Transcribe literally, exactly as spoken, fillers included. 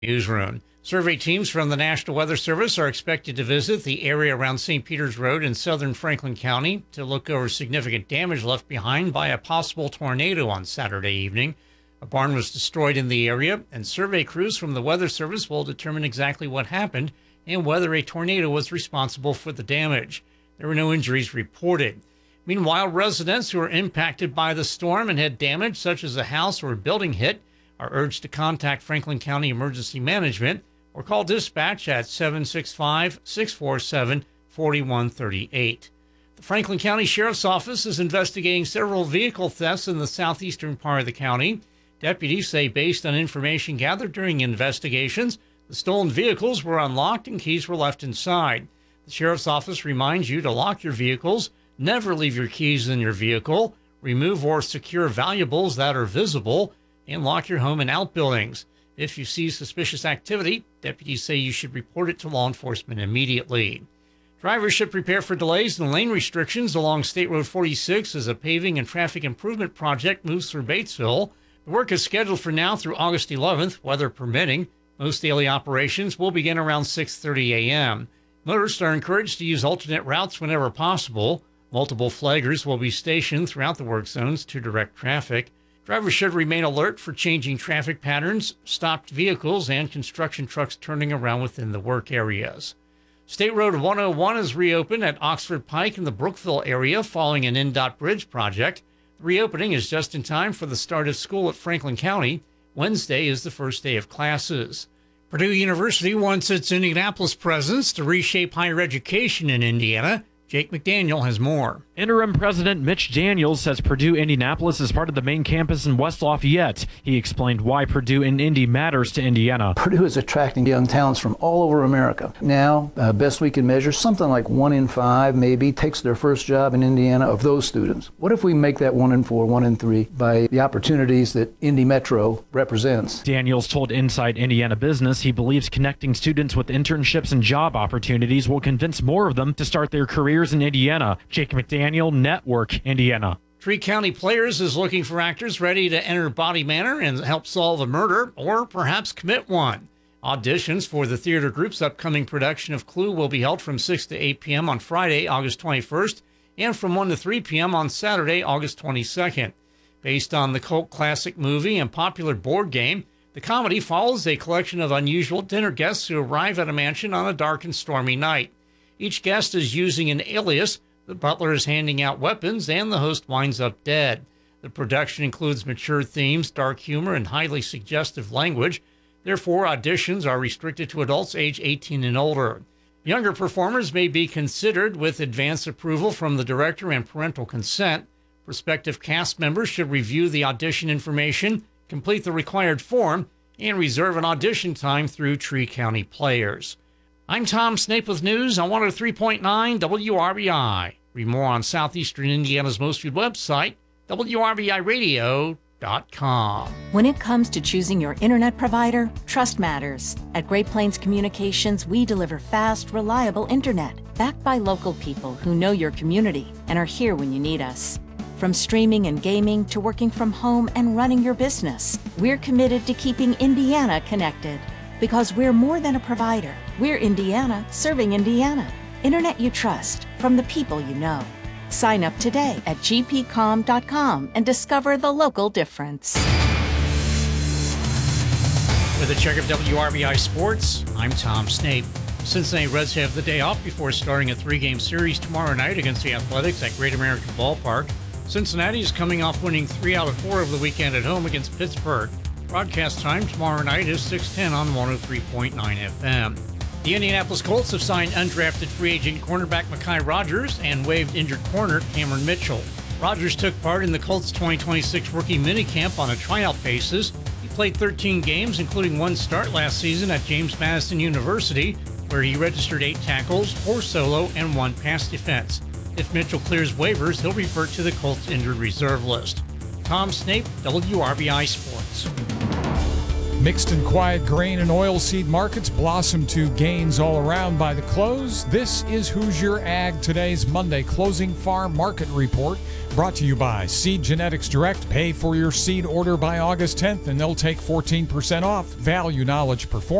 Newsroom. Survey teams from the National Weather Service are expected to visit the area around Saint Peters Road in southern Franklin County to look over significant damage left behind by a possible tornado on Saturday evening. A barn was destroyed in the area, and survey crews from the Weather Service will determine exactly what happened and whether a tornado was responsible for the damage. There were no injuries reported. Meanwhile, residents who are impacted by the storm and had damage, such as a house or a building hit, are urged to contact Franklin County Emergency Management or call dispatch at seven six five, six four seven, four one three eight. The Franklin County Sheriff's Office is investigating several vehicle thefts in the southeastern part of the county. Deputies say, based on information gathered during investigations, the stolen vehicles were unlocked and keys were left inside. The Sheriff's Office reminds you to lock your vehicles, never leave your keys in your vehicle, remove or secure valuables that are visible, and lock your home and outbuildings. If you see suspicious activity, deputies say you should report it to law enforcement immediately. Drivers should prepare for delays and lane restrictions along State Road forty-six as a paving and traffic improvement project moves through Batesville. The work is scheduled for now through August eleventh, weather permitting. Most daily operations will begin around six thirty a.m. Motorists are encouraged to use alternate routes whenever possible. Multiple flaggers will be stationed throughout the work zones to direct traffic. Drivers should remain alert for changing traffic patterns, stopped vehicles, and construction trucks turning around within the work areas. State Road one oh one is reopened at Oxford Pike in the Brookville area following an N DOT bridge project. The reopening is just in time for the start of school at Franklin County. Wednesday is the first day of classes. Purdue University wants its Indianapolis presence to reshape higher education in Indiana. Jake McDaniel has more. Interim President Mitch Daniels says Purdue Indianapolis is part of the main campus in West Lafayette. He explained why Purdue in Indy matters to Indiana. Purdue is attracting young talents from all over America. Now, uh, best we can measure, something like one in five maybe takes their first job in Indiana of those students. What if we make that one in four, one in three by the opportunities that Indy Metro represents? Daniels told Inside Indiana Business he believes connecting students with internships and job opportunities will convince more of them to start their careers in Indiana. Jake McDaniel, Network, Indiana. Tree County Players is looking for actors ready to enter Body Manor and help solve a murder or perhaps commit one. Auditions for the theater group's upcoming production of Clue will be held from six to eight p.m. on Friday, August twenty-first, and from one to three p.m. on Saturday, August twenty-second. Based on the cult classic movie and popular board game, the comedy follows a collection of unusual dinner guests who arrive at a mansion on a dark and stormy night. Each guest is using an alias. The butler is handing out weapons, and the host winds up dead. The production includes mature themes, dark humor, and highly suggestive language. Therefore, auditions are restricted to adults age eighteen and older. Younger performers may be considered with advance approval from the director and parental consent. Prospective cast members should review the audition information, complete the required form, and reserve an audition time through Tree County Players. I'm Tom Snape with news on one oh three point nine W R B I. Read more on Southeastern Indiana's most viewed website, W R B I radio dot com. When it comes to choosing your internet provider, trust matters. At Great Plains Communications, we deliver fast, reliable internet, backed by local people who know your community and are here when you need us. From streaming and gaming to working from home and running your business, we're committed to keeping Indiana connected. Because we're more than a provider. We're Indiana serving Indiana. Internet you trust from the people you know. Sign up today at G P com dot com and discover the local difference. With a check of W R B I Sports, I'm Tom Snape. Cincinnati Reds have the day off before starting a three-game series tomorrow night against the Athletics at Great American Ballpark. Cincinnati is coming off winning three out of four of the weekend at home against Pittsburgh. Broadcast time tomorrow night is six ten on one oh three point nine F M. The Indianapolis Colts have signed undrafted free agent cornerback Mekhi Rogers and waived injured corner Cameron Mitchell. Rogers took part in the Colts twenty twenty-six rookie minicamp on a tryout basis. He played thirteen games, including one start last season at James Madison University, where he registered eight tackles, four solo, and one pass defense. If Mitchell clears waivers, he'll revert to the Colts injured reserve list. Tom Snape, W R B I Sports. Mixed and quiet grain and oilseed markets blossom to gains all around by the close. This is Hoosier Ag Today's Monday Closing Farm Market Report, brought to you by Seed Genetics Direct. Pay for your seed order by August tenth, and they'll take fourteen percent off. Value, knowledge, performance.